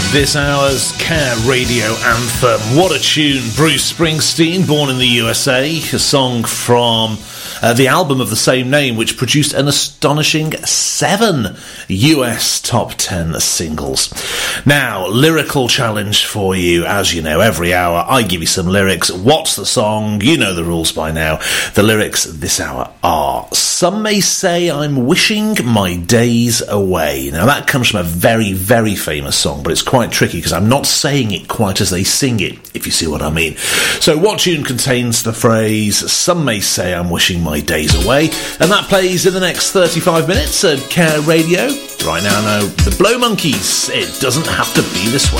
This hour's Care Radio anthem. What a tune. Bruce Springsteen, Born in the USA, a song from the album of the same name, which produced an astonishing 7 US top 10 singles. Now, lyrical challenge for you. As you know, every hour I give you some lyrics. What's the song? You know the rules by now. The lyrics this hour are: some may say I'm wishing my days away. Now, that comes from a very, very famous song, but it's quite tricky because I'm not saying it quite as they sing it, if you see what I mean. So what tune contains the phrase, some may say I'm wishing my days away? And that plays in the next 35 minutes at Care Radio. Right now, the Blow Monkeys, It Doesn't Have to Be This Way.